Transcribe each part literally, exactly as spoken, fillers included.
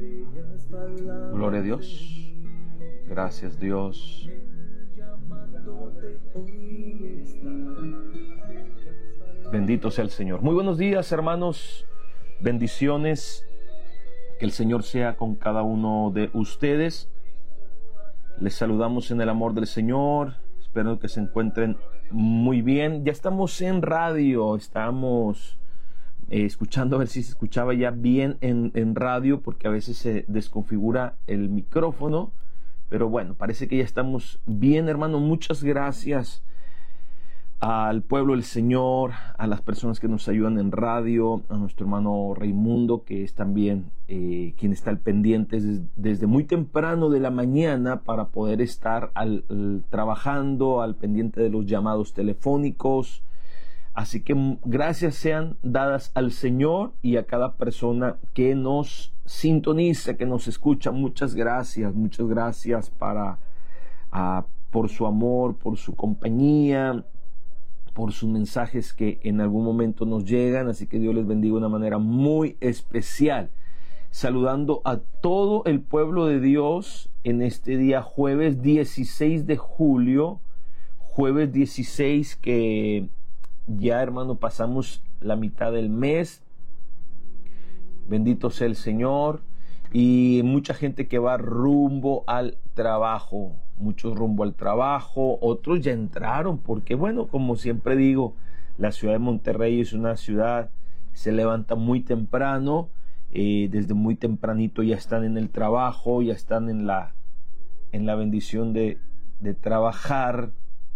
Gloria a Dios. Gracias, Dios. Bendito sea el Señor. Muy buenos días, hermanos. Bendiciones. Que el Señor sea con cada uno de ustedes. Les saludamos en el amor del Señor. Espero que se encuentren muy bien. Ya estamos en radio. Estamos eh, escuchando, a ver si se escuchaba ya bien en, en radio, porque a veces se desconfigura el micrófono. Pero bueno, parece que ya estamos bien, hermano. Muchas gracias al pueblo del Señor, a las personas que nos ayudan en radio, a nuestro hermano Raimundo, que es también eh, quien está al pendiente desde, desde muy temprano de la mañana para poder estar al, al, trabajando, al pendiente de los llamados telefónicos. Así que gracias sean dadas al Señor y a cada persona que nos sintoniza, que nos escucha. Muchas gracias, muchas gracias para, uh, por su amor, por su compañía, por sus mensajes que en algún momento nos llegan. Así que Dios les bendiga de una manera muy especial. Saludando a todo el pueblo de Dios en este día jueves dieciséis de julio. Jueves dieciséis, que ya, hermano, pasamos la mitad del mes. Bendito sea el Señor. Y mucha gente que va rumbo al trabajo. Muchos rumbo al trabajo, otros ya entraron, porque bueno, como siempre digo, la ciudad de Monterrey es una ciudad, se levanta muy temprano, eh, desde muy tempranito ya están en el trabajo, ya están en la, en la bendición de, de trabajar,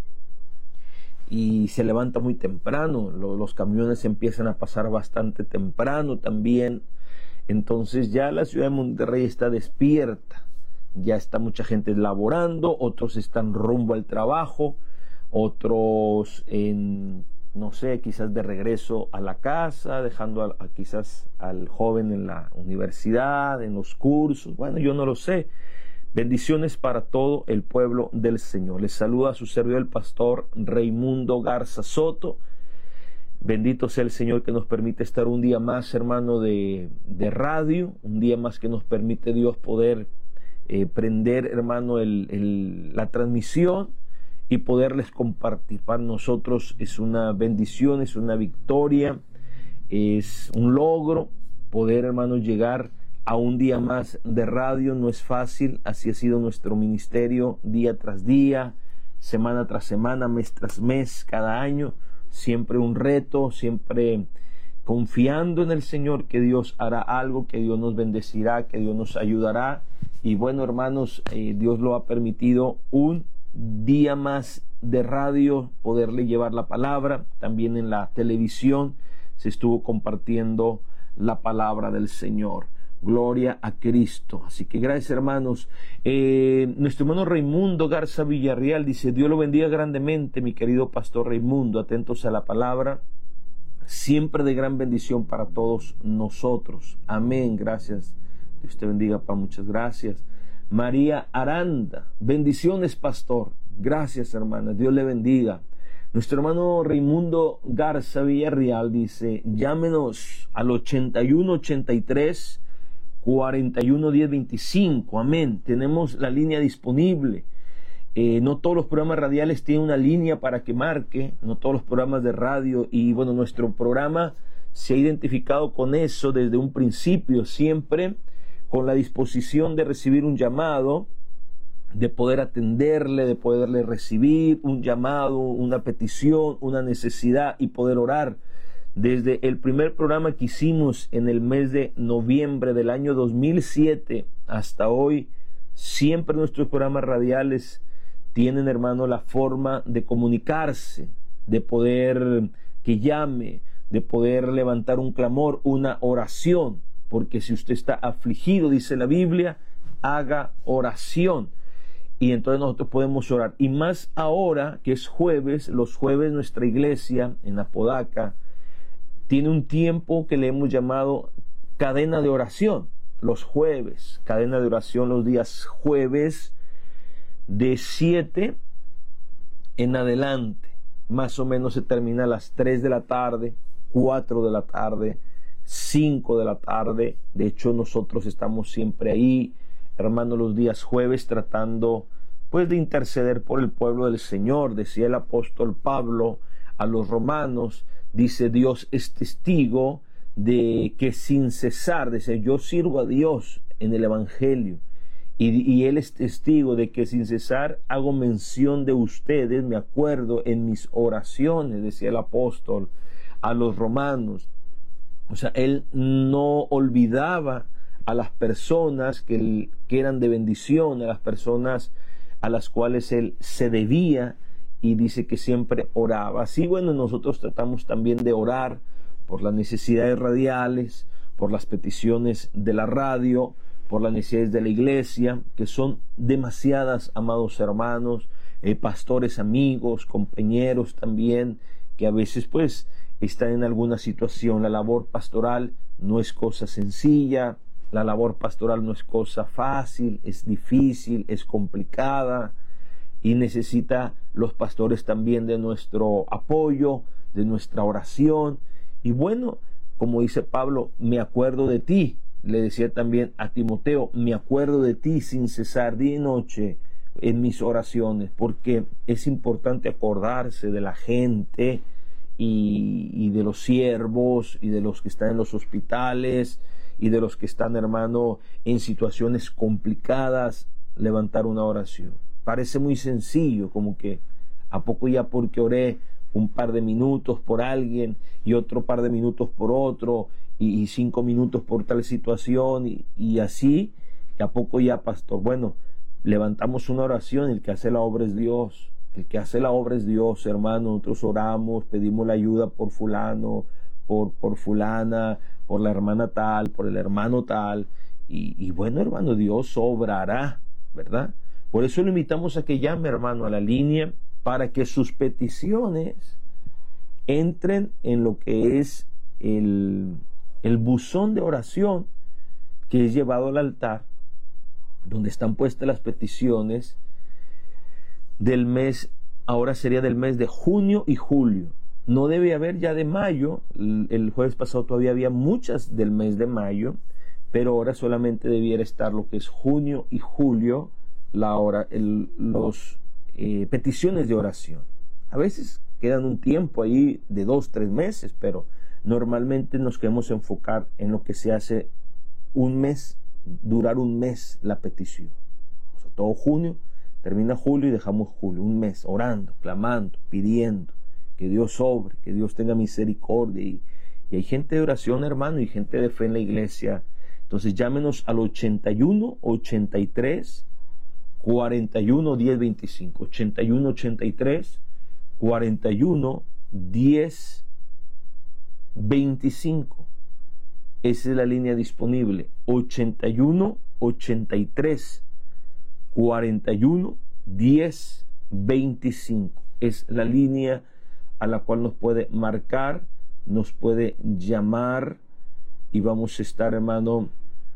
y se levanta muy temprano, los, los camiones empiezan a pasar bastante temprano también, entonces ya la ciudad de Monterrey está despierta. Ya está mucha gente laborando, otros están rumbo al trabajo, otros en, no sé, quizás de regreso a la casa, dejando a, a quizás al joven en la universidad, en los cursos. Bueno, yo no lo sé. Bendiciones para todo el pueblo del Señor. Les saluda a su servidor, el pastor Raimundo Garza Soto. Bendito sea el Señor que nos permite estar un día más, hermano, de, de radio, un día más que nos permite Dios poder Eh, prender, hermano, el, el, la transmisión y poderles compartir. Para nosotros es una bendición, es una victoria, es un logro poder, hermano, llegar a un día más de radio. No es fácil, así ha sido nuestro ministerio día tras día, semana tras semana, mes tras mes, cada año, siempre un reto, siempre confiando en el Señor que Dios hará algo, que Dios nos bendecirá, que Dios nos ayudará. Y bueno, hermanos, eh, Dios lo ha permitido un día más de radio, poderle llevar la palabra. También en la televisión se estuvo compartiendo la palabra del Señor. Gloria a Cristo. Así que gracias, hermanos. Eh, nuestro hermano Raimundo Garza Villarreal dice: Dios lo bendiga grandemente, mi querido pastor Raimundo. Atentos a la palabra, siempre de gran bendición para todos nosotros. Amén. Gracias. Dios te bendiga, pa, muchas gracias. María Aranda: bendiciones, pastor. Gracias, hermana. Dios le bendiga. Nuestro hermano Raimundo Garza Villarreal dice: llámenos al ochenta y uno ochenta y tres cuarenta y uno diez veinticinco. Amén. Tenemos la línea disponible. Eh, no todos los programas radiales tienen una línea para que marque, no todos los programas de radio, y bueno, nuestro programa se ha identificado con eso desde un principio, siempre con la disposición de recibir un llamado, de poder atenderle, de poderle recibir un llamado, una petición, una necesidad y poder orar. Desde el primer programa que hicimos en el mes de noviembre del año dos mil siete hasta hoy, siempre nuestros programas radiales tienen, hermano, la forma de comunicarse, de poder que llame, de poder levantar un clamor, una oración. Porque si usted está afligido, dice la Biblia, haga oración. Y entonces nosotros podemos orar. Y más ahora que es jueves, los jueves nuestra iglesia en Apodaca tiene un tiempo que le hemos llamado cadena de oración. Los jueves, cadena de oración los días jueves de siete en adelante. Más o menos se termina a las tres de la tarde, cuatro de la tarde. cinco de la tarde. De hecho, nosotros estamos siempre ahí, hermano, los días jueves, tratando pues de interceder por el pueblo del Señor. Decía el apóstol Pablo a los romanos, dice: Dios es testigo de que sin cesar, dice, yo sirvo a Dios en el Evangelio, y, y Él es testigo de que sin cesar hago mención de ustedes, me acuerdo en mis oraciones, decía el apóstol a los romanos. O sea, Él no olvidaba a las personas que, que eran de bendición, a las personas a las cuales Él se debía, y dice que siempre oraba. Así, bueno, nosotros tratamos también de orar por las necesidades radiales, por las peticiones de la radio, por las necesidades de la iglesia, que son demasiadas, amados hermanos, eh, pastores amigos, compañeros también, que a veces pues están en alguna situación. La labor pastoral no es cosa sencilla, la labor pastoral no es cosa fácil, es difícil, es complicada, y necesita los pastores también de nuestro apoyo, de nuestra oración. Y bueno, como dice Pablo, me acuerdo de ti. Le decía también a Timoteo, me acuerdo de ti sin cesar día y noche en mis oraciones, porque es importante acordarse de la gente y, y de los siervos y de los que están en los hospitales y de los que están, hermano, en situaciones complicadas. Levantar una oración parece muy sencillo, como que a poco ya porque oré un par de minutos por alguien y otro par de minutos por otro y, y cinco minutos por tal situación y, y así, y a poco ya, pastor. Bueno, levantamos una oración, el que hace la obra es Dios, el que hace la obra es Dios, hermano. Nosotros oramos, pedimos la ayuda por fulano, por, por fulana, por la hermana tal, por el hermano tal, y, y bueno, hermano, Dios obrará, ¿verdad? Por eso lo invitamos a que llame, hermano, a la línea, para que sus peticiones entren en lo que es el, el buzón de oración que es llevado al altar, donde están puestas las peticiones del mes, ahora sería del mes de junio y julio. No debe haber ya de mayo. El jueves pasado todavía había muchas del mes de mayo, pero ahora solamente debiera estar lo que es junio y julio, la hora, el, los eh, peticiones de oración. A veces quedan un tiempo ahí de dos, tres meses, pero normalmente nos queremos enfocar en lo que se hace un mes, durar un mes la petición. O sea, todo junio, termina julio y dejamos julio, un mes orando, clamando, pidiendo que Dios obre, que Dios tenga misericordia. Y, y hay gente de oración, hermano, y gente de fe en la iglesia. Entonces llámenos al ochenta y uno, ochenta y tres, cuarenta y uno, diez, veinticinco. ochenta y uno, ochenta y tres, cuarenta y uno, diez, veinticinco. Esa es la línea disponible. ochenta y uno, ochenta y tres, cuarenta y uno, diez, veinticinco. Es la línea a la cual nos puede marcar, nos puede llamar, y vamos a estar, hermano,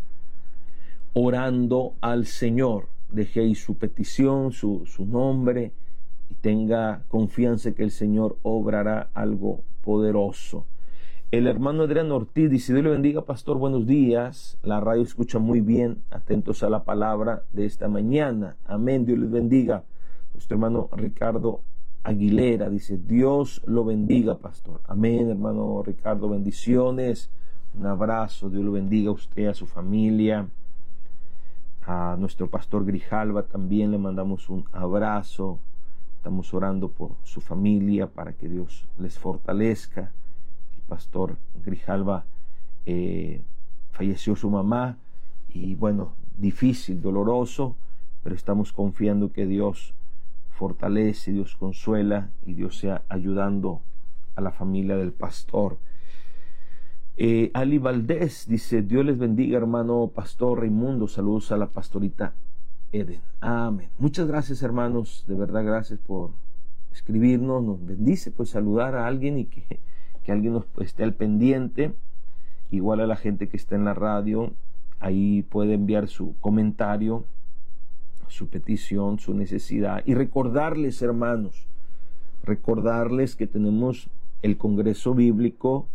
orando al Señor. Deje ahí su petición, su, su nombre, y tenga confianza que el Señor obrará algo poderoso. El hermano Adrián Ortiz dice: Dios le bendiga, pastor, buenos días. La radio escucha muy bien, atentos a la palabra de esta mañana. Amén, Dios les bendiga. Nuestro hermano Ricardo Aguilera dice: Dios lo bendiga, pastor. Amén, hermano Ricardo, bendiciones. Un abrazo, Dios lo bendiga a usted, a su familia. A nuestro pastor Grijalva también le mandamos un abrazo. Estamos orando por su familia para que Dios les fortalezca. El pastor Grijalva eh, falleció su mamá, y bueno, difícil, doloroso, pero estamos confiando que Dios fortalece, Dios consuela, y Dios sea ayudando a la familia del pastor. Eh, Ali Valdés dice: Dios les bendiga, hermano pastor Raimundo. Saludos a la pastorita Eden. Amén. Muchas gracias, hermanos. De verdad, gracias por escribirnos. Nos bendice pues saludar a alguien y que, que alguien nos esté al pendiente. Igual a la gente que está en la radio, ahí puede enviar su comentario, su petición, su necesidad. Y recordarles, hermanos, recordarles que tenemos el Congreso Bíblico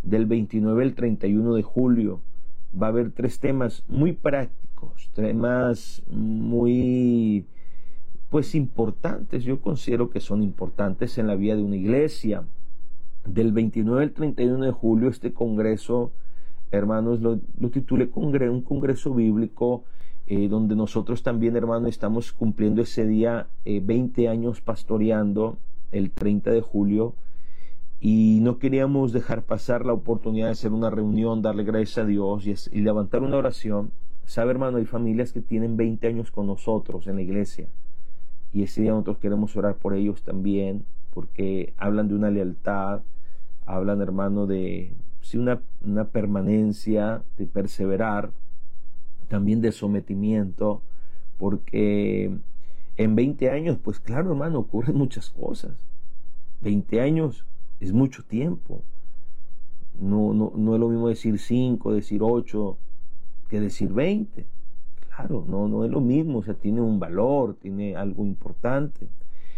del veintinueve al treinta y uno de julio. Va a haber tres temas muy prácticos, temas muy pues importantes. Yo considero que son importantes en la vida de una iglesia. Del veintinueve al treinta y uno de julio, este congreso, hermanos, lo, lo titulé congre, un congreso bíblico, eh, donde nosotros también, hermanos, estamos cumpliendo ese día eh, veinte años pastoreando, el treinta de julio, y no queríamos dejar pasar la oportunidad de hacer una reunión, darle gracias a Dios y, es, y levantar una oración. Sabe, hermano, hay familias que tienen veinte años con nosotros en la iglesia, y ese día nosotros queremos orar por ellos también, porque hablan de una lealtad, hablan, hermano, de sí, una, una permanencia, de perseverar, también de sometimiento, porque en veinte años, pues claro, hermano, ocurren muchas cosas. veinte años es mucho tiempo. No, no, no es lo mismo decir cinco, decir ocho, que decir veinte. Claro, no, no es lo mismo, o sea, tiene un valor, tiene algo importante.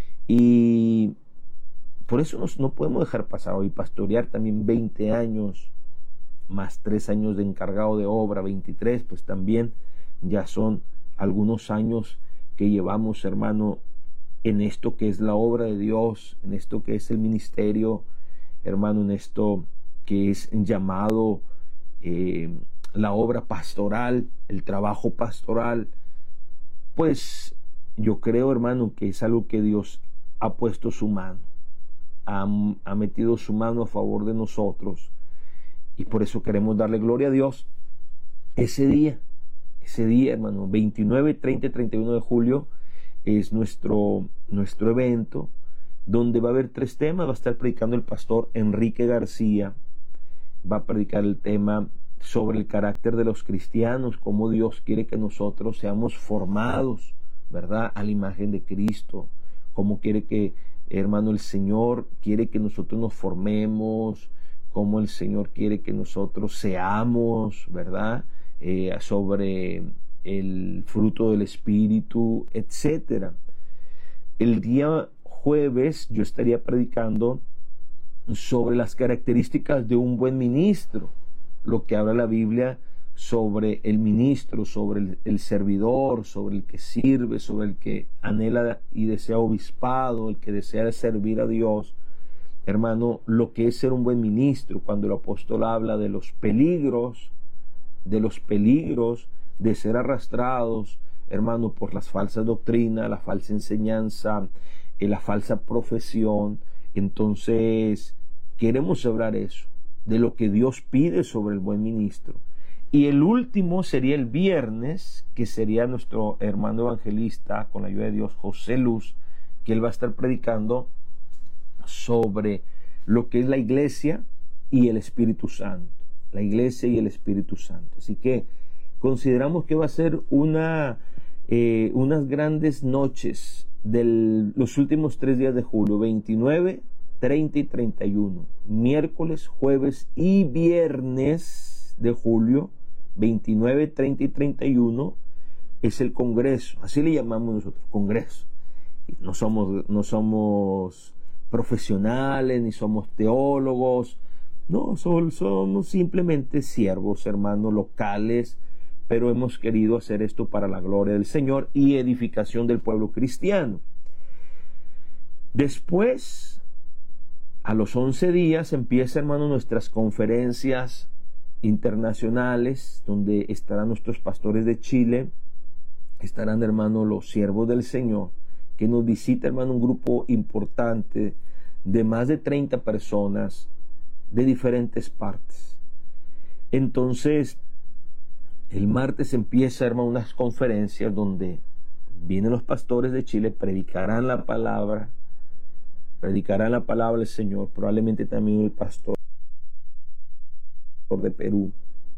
Y por eso nos, no podemos dejar pasar hoy pastorear también veinte años, más tres años de encargado de obra, veintitrés, pues también ya son algunos años que llevamos, hermano, en esto que es la obra de Dios, en esto que es el ministerio, hermano, en esto que es llamado eh, la obra pastoral, el trabajo pastoral. Pues yo creo, hermano, que es algo que Dios ha puesto su mano, ha, ha metido su mano a favor de nosotros, y por eso queremos darle gloria a Dios. Ese día, ese día, hermano, veintinueve, treinta y treinta y uno de julio, es nuestro, nuestro evento, donde va a haber tres temas. Va a estar predicando el pastor Enrique García, va a predicar el tema sobre el carácter de los cristianos, cómo Dios quiere que nosotros seamos formados, ¿verdad?, a la imagen de Cristo, cómo quiere que, hermano, el Señor quiere que nosotros nos formemos, cómo el Señor quiere que nosotros seamos, ¿verdad?, eh, sobre el fruto del Espíritu, etcétera. El día jueves yo estaría predicando sobre las características de un buen ministro, lo que habla la Biblia sobre el ministro, sobre el, el servidor, sobre el que sirve, sobre el que anhela y desea obispado, el que desea servir a Dios. Hermano, lo que es ser un buen ministro, cuando el apóstol habla de los peligros, de los peligros de ser arrastrados, hermano, por las falsas doctrinas, la falsa enseñanza, eh, la falsa profesión. Entonces queremos hablar eso, de lo que Dios pide sobre el buen ministro. Y el último sería el viernes, que sería nuestro hermano evangelista, con la ayuda de Dios, José Luz, que él va a estar predicando sobre lo que es la iglesia y el Espíritu Santo. La iglesia y el Espíritu Santo. Así que consideramos que va a ser una, eh, unas grandes noches de los últimos tres días de julio, veintinueve, treinta y treinta y uno, miércoles, jueves y viernes de julio, veintinueve, treinta y treinta y uno, es el congreso, así le llamamos nosotros, congreso. No somos, no somos profesionales, ni somos teólogos, no, somos simplemente siervos, hermanos, locales, pero hemos querido hacer esto para la gloria del Señor y edificación del pueblo cristiano. Después, a los once días, empieza, hermano, nuestras conferencias internacionales, donde estarán nuestros pastores de Chile, estarán, hermano, los siervos del Señor, que nos visita, hermano, un grupo importante de más de treinta personas de diferentes partes. Entonces, el martes empieza, hermano, unas conferencias donde vienen los pastores de Chile, predicarán la palabra, predicarán la palabra del Señor, probablemente también el pastor de Perú,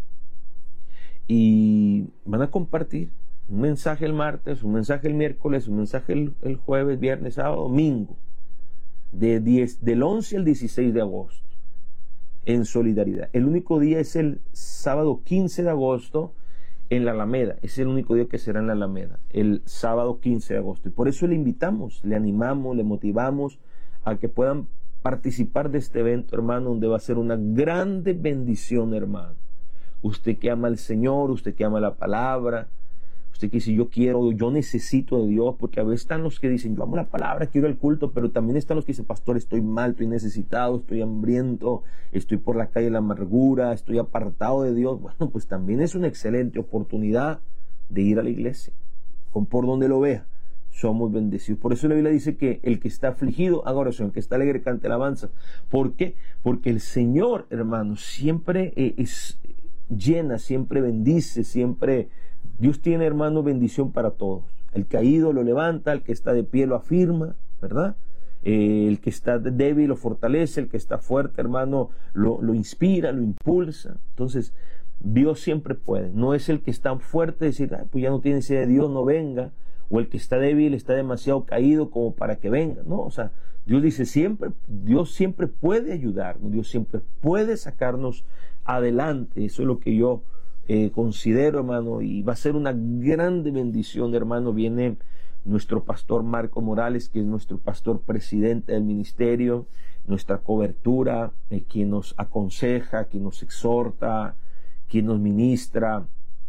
y van a compartir un mensaje el martes, un mensaje el miércoles, un mensaje el, el jueves, viernes, sábado, domingo, de diez, del once al dieciséis de agosto, en solidaridad. El único día es el sábado quince de agosto en la Alameda. Es el único día que será en la Alameda, el sábado quince de agosto. Y por eso le invitamos, le animamos, le motivamos a que puedan participar participar de este evento, hermano, donde va a ser una grande bendición, hermano. Usted que ama al Señor, usted que ama la palabra, usted que dice yo quiero, yo necesito de Dios, porque a veces están los que dicen yo amo la palabra, quiero el culto, pero también están los que dicen pastor, estoy mal, estoy necesitado, estoy hambriento, estoy por la calle de la amargura, estoy apartado de Dios. Bueno, pues también es una excelente oportunidad de ir a la iglesia, con por donde lo vea. Somos bendecidos. Por eso la Biblia dice que el que está afligido haga oración, el que está alegre cante alabanza. ¿Por qué? Porque el Señor, hermano, siempre eh, es llena, siempre bendice, siempre Dios tiene, hermano, bendición para todos. El caído lo levanta, el que está de pie lo afirma, ¿verdad? Eh, el que está débil lo fortalece, el que está fuerte, hermano, lo, lo inspira, lo impulsa. Entonces, Dios siempre puede. No es el que está fuerte decir, ay, pues ya no tiene sed de Dios, no venga. O el que está débil está demasiado caído como para que venga. No, o sea, Dios dice siempre, Dios siempre puede ayudarnos, Dios siempre puede sacarnos adelante. Eso es lo que yo eh, considero, hermano, y va a ser una grande bendición, hermano. Viene nuestro pastor Marco Morales, que es nuestro pastor presidente del ministerio, nuestra cobertura, eh, quien nos aconseja, quien nos exhorta, quien nos ministra,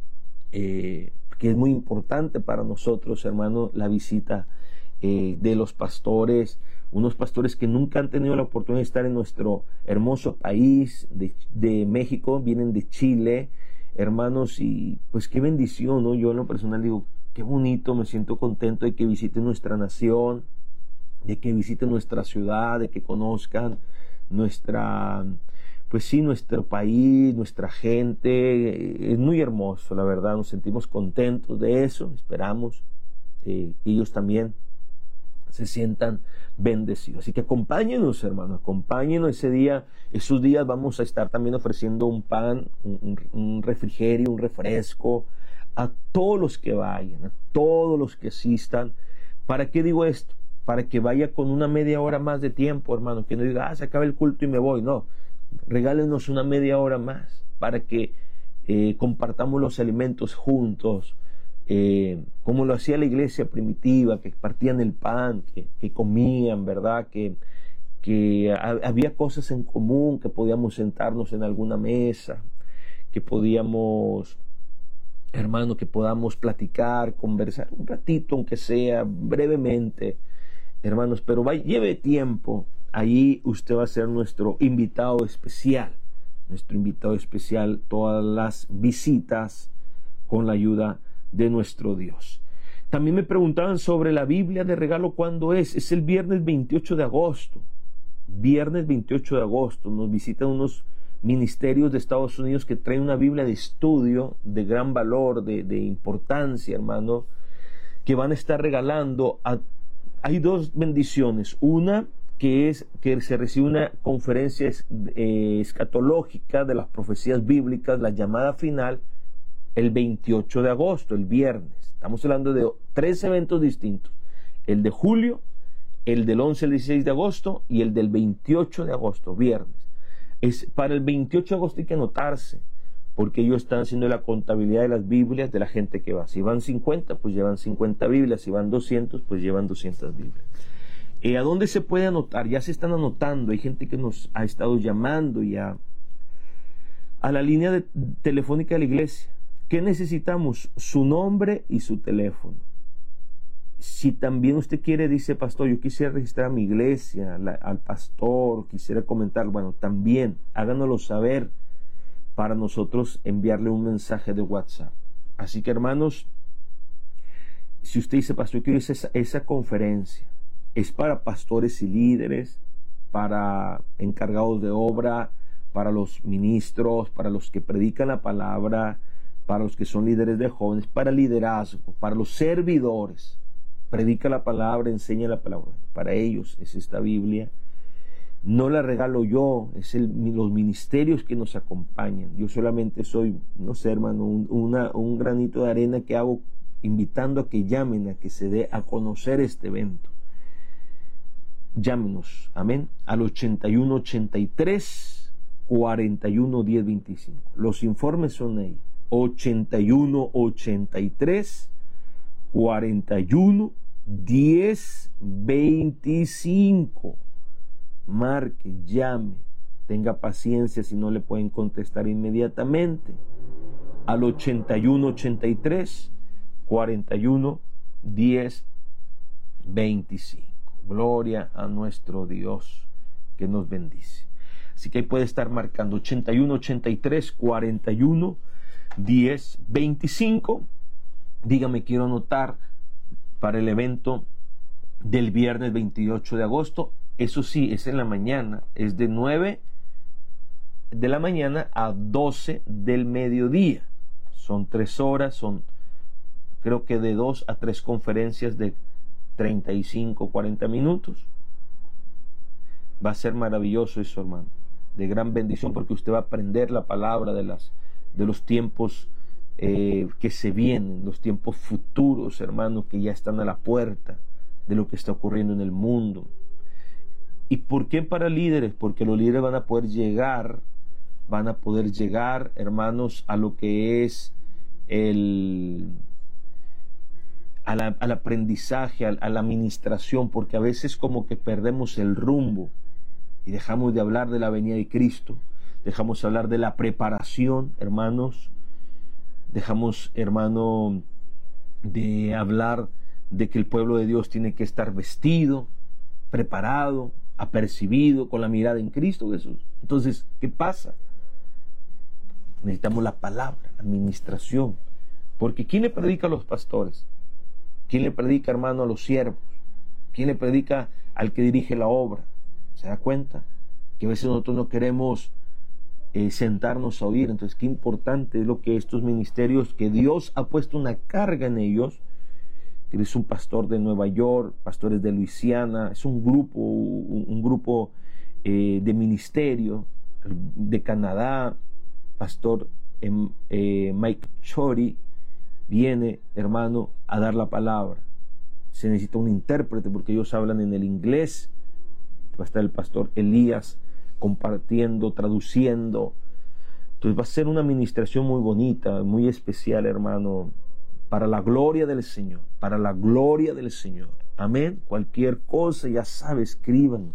eh, que es muy importante para nosotros, hermano, la visita eh, de los pastores, unos pastores que nunca han tenido la oportunidad de estar en nuestro hermoso país de, de México, vienen de Chile, hermanos, y pues qué bendición, ¿no? Yo en lo personal digo, qué bonito, me siento contento de que visiten nuestra nación, de que visiten nuestra ciudad, de que conozcan nuestra... Pues sí, nuestro país, nuestra gente, es muy hermoso, la verdad, nos sentimos contentos de eso, esperamos eh, que ellos también se sientan bendecidos. Así que acompáñenos, hermano, acompáñenos ese día, esos días vamos a estar también ofreciendo un pan, un, un refrigerio, un refresco, a todos los que vayan, a todos los que asistan. ¿Para qué digo esto? Para que vaya con una media hora más de tiempo, hermano, que no diga, ah, se acaba el culto y me voy, no. Regálenos una media hora más para que eh, compartamos los alimentos juntos, eh, como lo hacía la iglesia primitiva, que partían el pan, que, que comían, ¿verdad? Que, que ha, había cosas en común, que podíamos sentarnos en alguna mesa, que podíamos, hermano, que podamos platicar, conversar un ratito, aunque sea brevemente, hermanos, pero vaya, lleve tiempo. Ahí usted va a ser nuestro invitado especial, nuestro invitado especial, todas las visitas con la ayuda de nuestro Dios. También me preguntaban sobre la Biblia de regalo, ¿cuándo es? Es el viernes veintiocho de agosto. Viernes veintiocho de agosto nos visitan unos ministerios de Estados Unidos que traen una Biblia de estudio de gran valor, de, de importancia, hermano, que van a estar regalando. A, hay dos bendiciones. Una, que es que se recibe una conferencia eh, escatológica de las profecías bíblicas, la llamada final, el veintiocho de agosto, el viernes. Estamos hablando de tres eventos distintos, el de julio, el del once al dieciséis de agosto y el del veintiocho de agosto, viernes. Es, para el veintiocho de agosto hay que anotarse, porque ellos están haciendo la contabilidad de las Biblias de la gente que va. Si van cincuenta, pues llevan cincuenta Biblias, si van doscientos, pues llevan doscientas Biblias. Eh, ¿A dónde se puede anotar? Ya se están anotando, hay gente que nos ha estado llamando ya a la línea de, telefónica de la iglesia. ¿Qué necesitamos? Su nombre y su teléfono. Si también usted quiere, dice, pastor, yo quisiera registrar a mi iglesia, la, al pastor, quisiera comentar, bueno, también háganoslo saber para nosotros enviarle un mensaje de WhatsApp. Así que, hermanos, si usted dice, pastor, yo quiero esa, esa conferencia, es para pastores y líderes, para encargados de obra, para los ministros, para los que predican la palabra, para los que son líderes de jóvenes, para liderazgo, para los servidores. Predica la palabra, enseña la palabra. Para ellos es esta Biblia. No la regalo yo, es el, los ministerios que nos acompañan. Yo solamente soy, no sé, hermano, un, una, un granito de arena que hago invitando a que llamen, a que se dé a conocer este evento. Llámenos, amén, al ochenta y uno ochenta y tres cuarenta y uno diez veinticinco. Los informes son ahí, ochenta y uno ochenta y tres cuarenta y uno diez veinticinco. marque, llame, tenga paciencia si no le pueden contestar inmediatamente al ochenta y uno ochenta y tres cuarenta y uno diez veinticinco. Gloria a nuestro Dios que nos bendice. Así que ahí puede estar marcando ochenta y uno ochenta y tres cuarenta y uno diez veinticinco. Dígame, quiero anotar para el evento del viernes veintiocho de agosto. Eso sí, es en la mañana, es de nueve de la mañana a doce del mediodía. Son tres horas, son creo que de dos a tres conferencias de treinta y cinco, cuarenta minutos. Va a ser maravilloso eso, hermano, de gran bendición, porque usted va a aprender la palabra de, las, de los tiempos eh, que se vienen, los tiempos futuros, hermano, que ya están a la puerta de lo que está ocurriendo en el mundo. ¿Y por qué para líderes? Porque los líderes van a poder llegar, van a poder llegar, hermanos, a lo que es el, a la, al aprendizaje, a, a la administración, porque a veces como que perdemos el rumbo y dejamos de hablar de la venida de Cristo, dejamos de hablar de la preparación, hermanos, dejamos, hermano, de hablar de que el pueblo de Dios tiene que estar vestido, preparado, apercibido, con la mirada en Cristo Jesús. Entonces, ¿qué pasa? Necesitamos la palabra, la administración. Porque ¿quién le predica a los pastores? ¿Quién le predica, hermano, a los siervos? ¿Quién le predica al que dirige la obra? ¿Se da cuenta? Que a veces nosotros no queremos eh, sentarnos a oír. Entonces, qué importante es lo que estos ministerios, que Dios ha puesto una carga en ellos. Que es un pastor de Nueva York, pastores de Luisiana, es un grupo, un, un grupo eh, de ministerio de Canadá. Pastor eh, eh, Mike Chori viene, hermano, a dar la palabra. Se necesita un intérprete porque ellos hablan en el inglés. Va a estar el pastor Elías compartiendo, traduciendo. Entonces va a ser una administración muy bonita, muy especial, hermano, para la gloria del Señor, para la gloria del Señor. Amén. Cualquier cosa, ya sabe, escriban.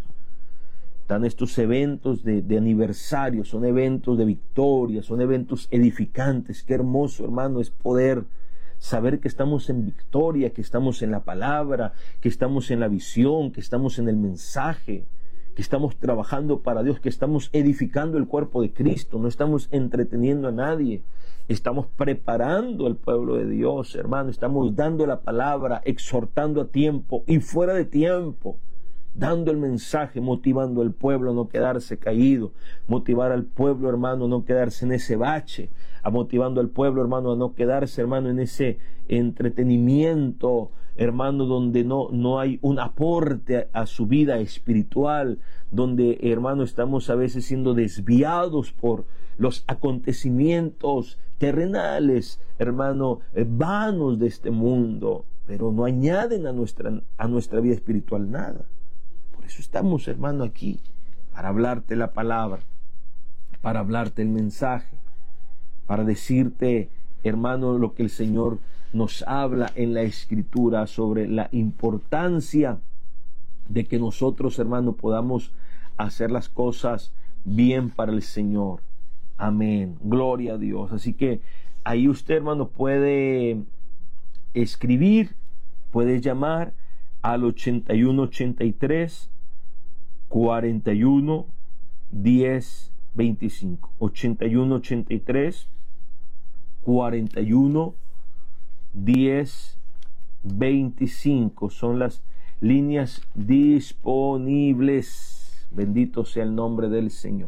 Están estos eventos de, de aniversario, son eventos de victoria, son eventos edificantes. Qué hermoso, hermano, es poder saber que estamos en victoria, que estamos en la palabra, que estamos en la visión, que estamos en el mensaje, que estamos trabajando para Dios, que estamos edificando el cuerpo de Cristo, no estamos entreteniendo a nadie, estamos preparando al pueblo de Dios, hermano, estamos dando la palabra, exhortando a tiempo y fuera de tiempo, dando el mensaje, motivando al pueblo a no quedarse caído, motivar al pueblo, hermano, a no quedarse en ese bache, a motivando al pueblo, hermano, a no quedarse, hermano, en ese entretenimiento, hermano, donde no, no hay un aporte a, a su vida espiritual, donde, hermano, estamos a veces siendo desviados por los acontecimientos terrenales, hermano, eh, vanos de este mundo, pero no añaden a nuestra, a nuestra vida espiritual nada. Por eso estamos, hermano, aquí, para hablarte la palabra, para hablarte el mensaje, para decirte, hermano, lo que el Señor nos habla en la Escritura sobre la importancia de que nosotros, hermano, podamos hacer las cosas bien para el Señor. Amén. Gloria a Dios. Así que ahí usted, hermano, puede escribir, puede llamar al ochenta y uno ochenta y tres cuarenta y uno diez veinticinco. ochenta y uno ochenta y tres cuarenta y uno diez veinticinco son las líneas disponibles. Bendito sea el nombre del Señor.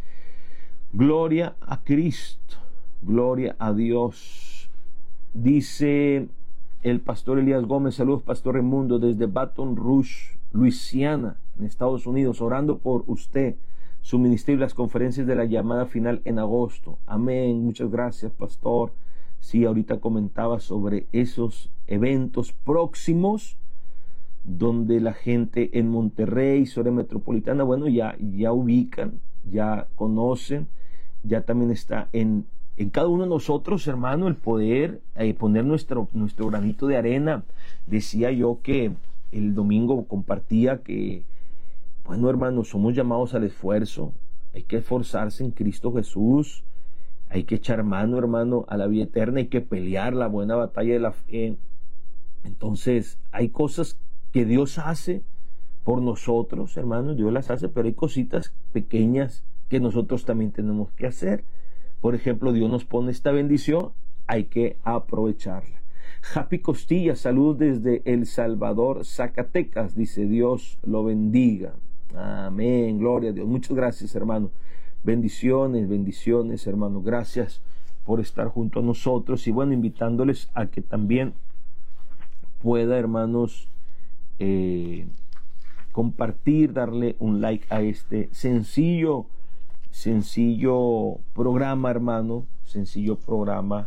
Gloria a Cristo, gloria a Dios. Dice el pastor Elías Gómez: saludos, pastor Raimundo, desde Baton Rouge, Luisiana, en Estados Unidos, orando por usted, su ministerio y las conferencias de la llamada final en agosto. Amén. Muchas gracias, pastor. Sí, ahorita comentaba sobre esos eventos próximos donde la gente en Monterrey, zona metropolitana, bueno, ya, ya ubican, ya conocen, ya también está en, en cada uno de nosotros, hermano, el poder eh, poner nuestro, nuestro granito de arena. Decía yo que el domingo compartía que Bueno, hermanos, somos llamados al esfuerzo. Hay que esforzarse en Cristo Jesús. Hay que echar mano, hermano, a la vida eterna. Hay que pelear la buena batalla de la fe. Entonces, hay cosas que Dios hace por nosotros, hermanos. Dios las hace, pero hay cositas pequeñas que nosotros también tenemos que hacer. Por ejemplo, Dios nos pone esta bendición. Hay que aprovecharla. Happy Costilla, salud desde El Salvador, Zacatecas. Dice, Dios lo bendiga. Amén, gloria a Dios. Muchas gracias, hermano. Bendiciones, bendiciones, hermano. Gracias por estar junto a nosotros. Y bueno, invitándoles a que también pueda, hermanos, eh, compartir, darle un like a este sencillo, sencillo programa, hermano. Sencillo programa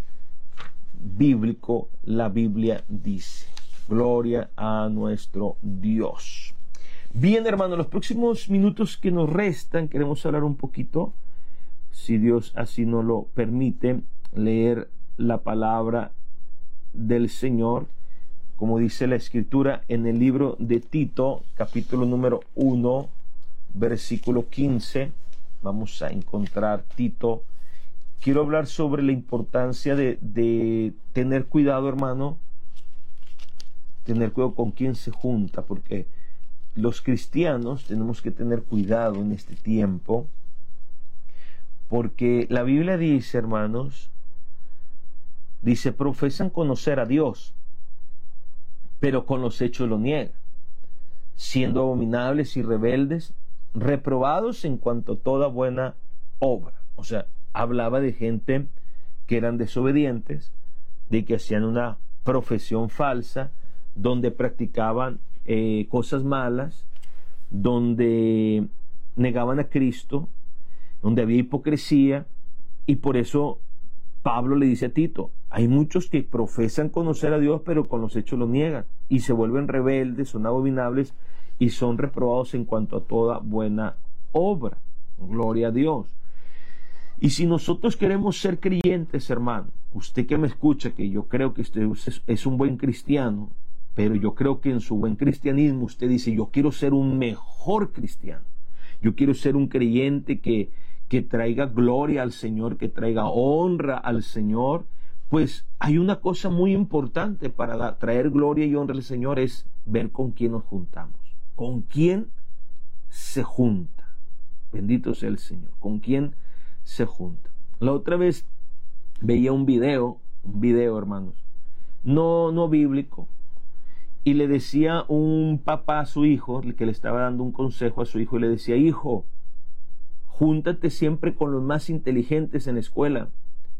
bíblico. La Biblia dice, gloria a nuestro Dios. Bien, hermano, los próximos minutos que nos restan queremos hablar un poquito, si Dios así nos lo permite, leer la palabra del Señor, como dice la Escritura en el libro de Tito, capítulo número uno, versículo quince. Vamos a encontrar Tito. Quiero hablar sobre la importancia de, de tener cuidado, hermano, tener cuidado con quién se junta, porque los cristianos tenemos que tener cuidado en este tiempo, porque la Biblia dice, hermanos, dice, profesan conocer a Dios, pero con los hechos lo niegan, siendo abominables y rebeldes, reprobados en cuanto a toda buena obra. O sea, hablaba de gente que eran desobedientes, de que hacían una profesión falsa, donde practicaban eh, cosas malas, donde negaban a Cristo, donde había hipocresía, y por eso Pablo le dice a Tito, hay muchos que profesan conocer a Dios, pero con los hechos lo niegan, y se vuelven rebeldes, son abominables, y son reprobados en cuanto a toda buena obra. Gloria a Dios. Y si nosotros queremos ser creyentes, hermano, usted que me escucha, que yo creo que usted es un buen cristiano, pero yo creo que en su buen cristianismo usted dice, yo quiero ser un mejor cristiano, yo quiero ser un creyente que, que traiga gloria al Señor, que traiga honra al Señor, pues hay una cosa muy importante para da, traer gloria y honra al Señor, es ver con quién nos juntamos, con quién se junta. Bendito sea el Señor, con quién se junta. La otra vez veía un video, un video, hermanos, no, no bíblico, y le decía un papá a su hijo, que le estaba dando un consejo a su hijo, y le decía, hijo, júntate siempre con los más inteligentes en la escuela,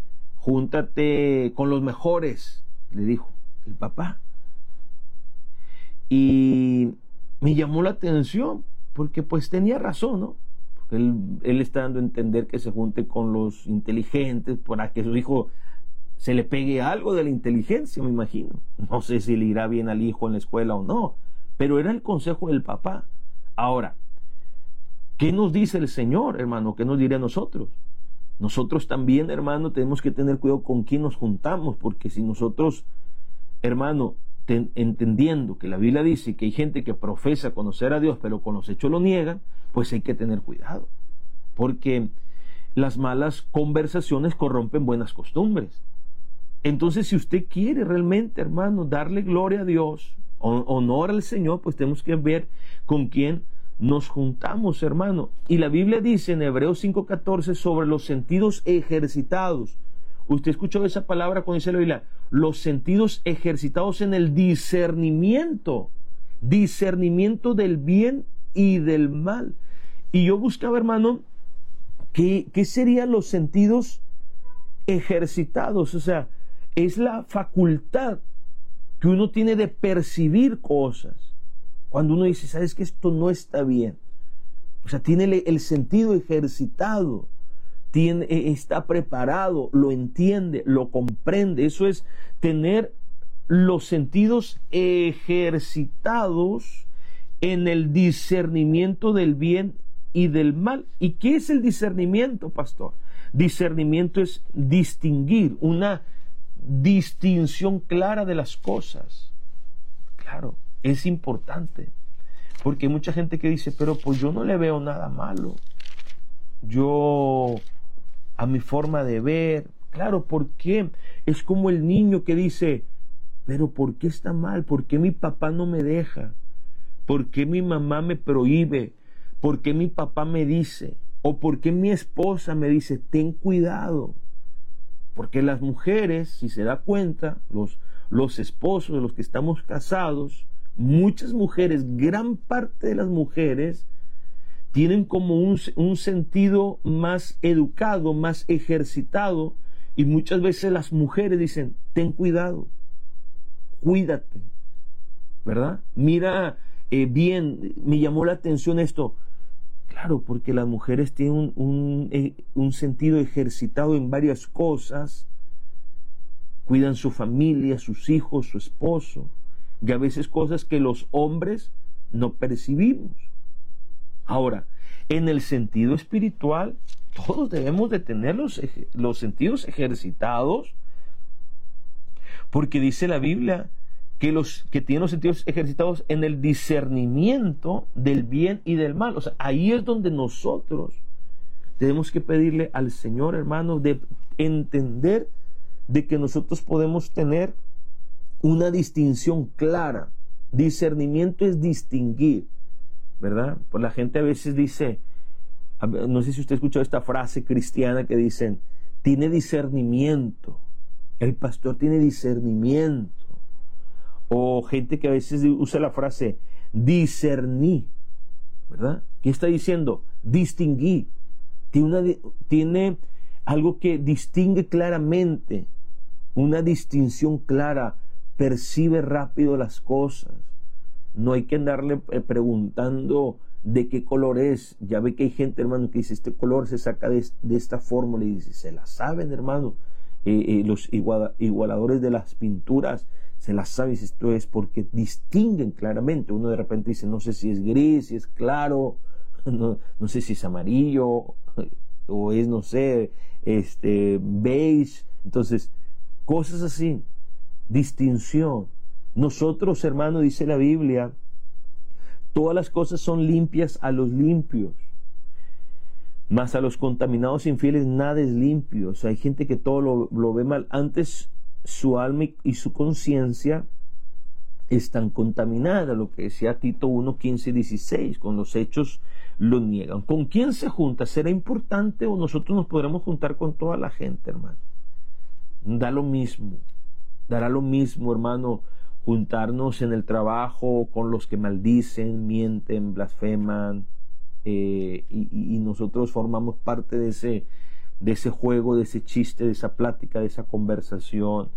júntate con los mejores, le dijo el papá. Y me llamó la atención, porque pues tenía razón, ¿no? Él, él está dando a entender que se junte con los inteligentes para que su hijo se le pegue algo de la inteligencia, me imagino. No sé si le irá bien al hijo en la escuela o no, pero era el consejo del papá. Ahora, ¿qué nos dice el Señor, hermano? ¿Qué nos dirá a nosotros? Nosotros también, hermano, tenemos que tener cuidado con quién nos juntamos, porque si nosotros, hermano, ten, entendiendo que la Biblia dice que hay gente que profesa conocer a Dios, pero con los hechos lo niegan, pues hay que tener cuidado, porque las malas conversaciones corrompen buenas costumbres. Entonces, si usted quiere realmente, hermano, darle gloria a Dios, honor al Señor, pues tenemos que ver con quién nos juntamos, hermano. Y la Biblia dice en Hebreos cinco catorce sobre los sentidos ejercitados. Usted escuchó esa palabra cuando dice la Biblia, los sentidos ejercitados en el discernimiento, discernimiento del bien y del mal. Y yo buscaba, hermano, ¿qué, qué serían los sentidos ejercitados? O sea, es la facultad que uno tiene de percibir cosas. Cuando uno dice, ¿sabes que esto no está bien? O sea, tiene el, el sentido ejercitado, tiene, está preparado, lo entiende, lo comprende. Eso es tener los sentidos ejercitados en el discernimiento del bien y del mal. ¿Y qué es el discernimiento, pastor? Discernimiento es distinguir, una distinción clara de las cosas. Claro, es importante, Porque hay mucha gente que dice, pero pues yo no le veo nada malo. Yo, a mi forma de ver, claro, ¿por qué? Es como el niño que dice, pero ¿por qué está mal? ¿Por qué mi papá no me deja? ¿Por qué mi mamá me prohíbe? ¿Por qué mi papá me dice? ¿O por qué mi esposa me dice, ten cuidado? Porque las mujeres, si se da cuenta, los, los esposos, los que estamos casados, muchas mujeres, gran parte de las mujeres, tienen como un, un sentido más educado, más ejercitado, y muchas veces las mujeres dicen, ten cuidado, cuídate, ¿verdad? Mira eh, bien, me llamó la atención esto. Claro, porque las mujeres tienen un, un, eh, un sentido ejercitado en varias cosas, cuidan su familia, sus hijos, su esposo, y a veces cosas que los hombres no percibimos. Ahora, en el sentido espiritual, todos debemos de tener los, los sentidos ejercitados, porque dice la Biblia que los que tienen los sentidos ejercitados en el discernimiento del bien y del mal. O sea, ahí es donde nosotros tenemos que pedirle al Señor, hermano, de entender de que nosotros podemos tener una distinción clara. Discernimiento es distinguir, ¿verdad? Pues la gente a veces dice, no sé si usted ha escuchado esta frase cristiana que dicen, tiene discernimiento, el pastor tiene discernimiento. O gente que a veces usa la frase discerní, ¿verdad? ¿Qué está diciendo? Distinguí. Tiene, una, tiene algo que distingue claramente, una distinción clara, percibe rápido las cosas. No hay que andarle preguntando de qué color es. Ya ve que hay gente, hermano, que dice, este color se saca de, de esta fórmula, y dice, se la saben, hermano. Eh, eh, los igual, igualadores de las pinturas se las saben, esto es porque distinguen claramente. Uno de repente dice, no sé si es gris, si es claro, no, no sé si es amarillo o es, no sé, este beige. Entonces, cosas así, distinción. Nosotros, hermano, dice la Biblia, todas las cosas son limpias a los limpios, mas a los contaminados infieles nada es limpio. O sea, hay gente que todo lo, lo ve mal. Antes su alma y su conciencia están contaminadas, lo que decía Tito uno, quince y dieciséis, con los hechos lo niegan. ¿Con quién se junta? ¿Será importante o nosotros nos podremos juntar con toda la gente, hermano? Da lo mismo, dará lo mismo, hermano, juntarnos en el trabajo con los que maldicen, mienten, blasfeman, eh, y, y nosotros formamos parte de ese de ese juego, de ese chiste, de esa plática, de esa conversación.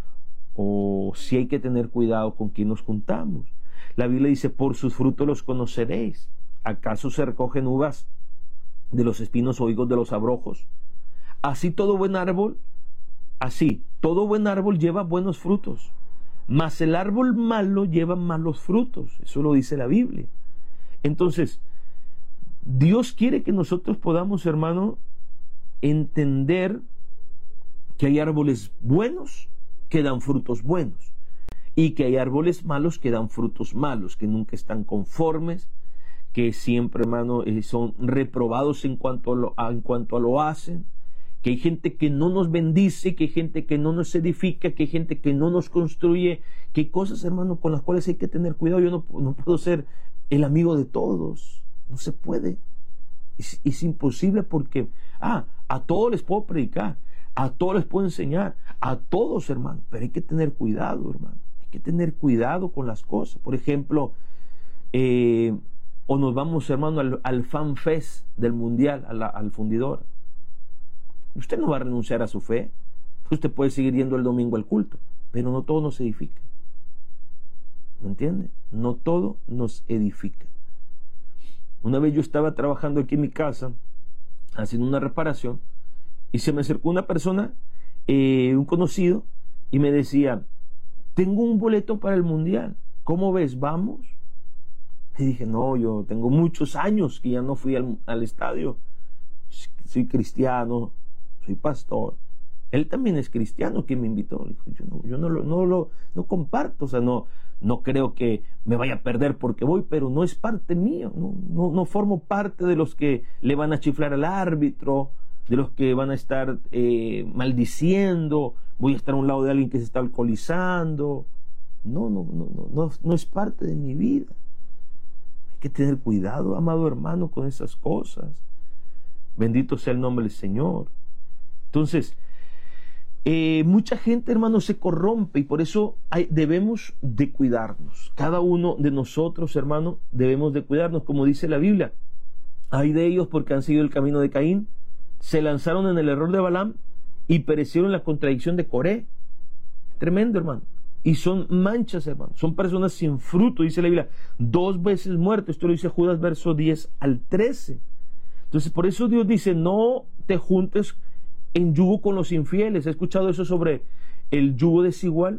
O si hay que tener cuidado con quién nos juntamos. La Biblia dice, por sus frutos los conoceréis. ¿Acaso se recogen uvas de los espinos o higos de los abrojos? Así todo buen árbol, así, todo buen árbol lleva buenos frutos, mas el árbol malo lleva malos frutos. Eso lo dice la Biblia. Entonces, Dios quiere que nosotros podamos, hermano, entender que hay árboles buenos que dan frutos buenos y que hay árboles malos que dan frutos malos, que nunca están conformes, que siempre, hermano, eh, son reprobados en cuanto a, lo, a, en cuanto a lo hacen, que hay gente que no nos bendice, que hay gente que no nos edifica, que hay gente que no nos construye, que hay cosas, hermano, con las cuales hay que tener cuidado. Yo no, no puedo ser el amigo de todos, no se puede. Es, es imposible porque, ah, a todos les puedo predicar, a todos les puedo enseñar, a todos, hermano, pero hay que tener cuidado, hermano, hay que tener cuidado con las cosas. Por ejemplo, eh, o nos vamos, hermano, al, al fan fest del mundial, a la, al fundidor. Usted no va a renunciar a su fe, usted puede seguir yendo el domingo al culto, pero no todo nos edifica. ¿Me entiende? No todo nos edifica. Una vez yo estaba trabajando aquí en mi casa, haciendo una reparación, y se me acercó una persona, eh, un conocido, y me decía, tengo un boleto para el mundial, ¿cómo ves? ¿Vamos? Y dije, no, yo tengo muchos años que ya no fui al, al estadio, soy cristiano, soy pastor, Él también es cristiano, que me invitó. Yo no, yo no lo, no lo no comparto, o sea, no, no creo que me vaya a perder porque voy, pero no es parte mío, no, no, no formo parte de los que le van a chiflar al árbitro, de los que van a estar eh, maldiciendo, voy a estar a un lado de alguien que se está alcoholizando. No, no, no, no, no, no es parte de mi vida. Hay que tener cuidado, amado hermano, con esas cosas. Bendito sea el nombre del Señor. Entonces, eh, mucha gente, hermano, se corrompe y por eso hay, debemos de cuidarnos. Cada uno de nosotros, hermano, debemos de cuidarnos. Como dice la Biblia, hay de ellos porque han seguido el camino de Caín, se lanzaron en el error de Balaam y perecieron en la contradicción de Coré. Tremendo, hermano. Y son manchas, hermano. Son personas sin fruto, dice la Biblia. Dos veces muerto. Esto lo dice Judas, verso diez al trece. Entonces, por eso Dios dice, no te juntes en yugo con los infieles. ¿He escuchado eso sobre el yugo desigual?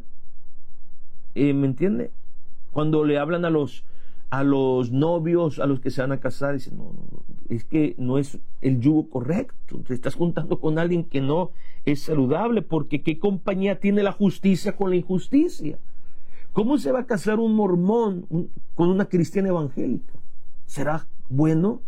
Eh, ¿Me entiende? Cuando le hablan a los, a los novios, a los que se van a casar, dicen, no, no, no, es que no es el yugo correcto. Te estás juntando con alguien que no es saludable, porque ¿qué compañía tiene la justicia con la injusticia? ¿Cómo se va a casar un mormón un, con una cristiana evangélica? ¿Será bueno?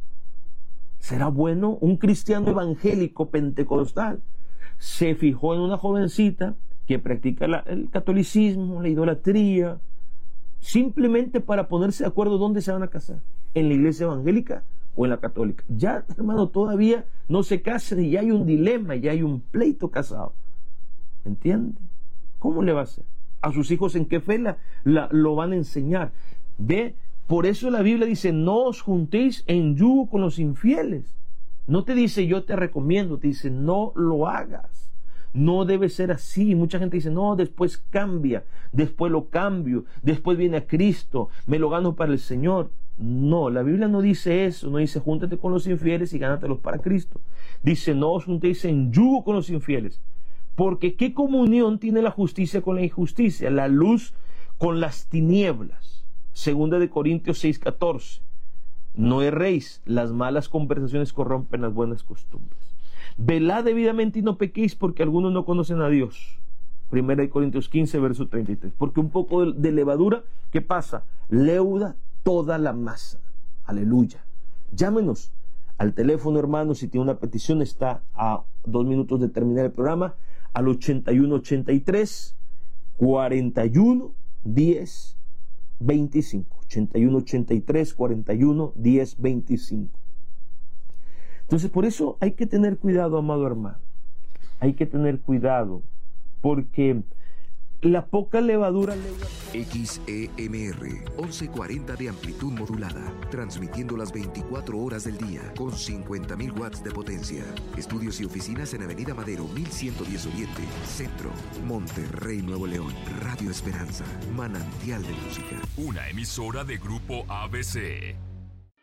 ¿Será bueno? Un cristiano evangélico pentecostal se fijó en una jovencita que practica la, el catolicismo, la idolatría, simplemente para ponerse de acuerdo dónde se van a casar, en la iglesia evangélica o en la católica. Ya, hermano, todavía no se casan y ya hay un dilema, ya hay un pleito casado. ¿Entiende? ¿Cómo le va a hacer? ¿A sus hijos en qué fe la, la, lo van a enseñar? Ve, por eso la Biblia dice, no os juntéis en yugo con los infieles. No te dice yo te recomiendo, te dice no lo hagas. No debe ser así. Mucha gente dice, no, después cambia, después lo cambio, después viene a Cristo, me lo gano para el Señor. No, la Biblia no dice eso, no dice júntate con los infieles y gánatelos para Cristo. Dice, no os juntéis en yugo con los infieles, porque ¿qué comunión tiene la justicia con la injusticia? La luz con las tinieblas. Segunda de Corintios seis catorce. No erréis, las malas conversaciones corrompen las buenas costumbres. Velad debidamente y no pequéis, porque algunos no conocen a Dios. Primera de Corintios quince, verso treinta y tres. Porque un poco de, de levadura, ¿qué pasa? Leuda toda la masa. Aleluya. Llámenos al teléfono, hermano, si tiene una petición, está a dos minutos de terminar el programa, al ochenta y uno ochenta y tres, cuarenta y uno, diez, veinticinco. ochenta y uno ochenta y tres, cuarenta y uno, diez, veinticinco. Entonces, por eso hay que tener cuidado, amado hermano. Hay que tener cuidado, porque la poca levadura... X E M R, once cuarenta de amplitud modulada, transmitiendo las veinticuatro horas del día, con cincuenta mil watts de potencia. Estudios y oficinas en Avenida Madero, mil ciento diez Oriente, Centro, Monterrey, Nuevo León. Radio Esperanza, manantial de música. Una emisora de Grupo A B C.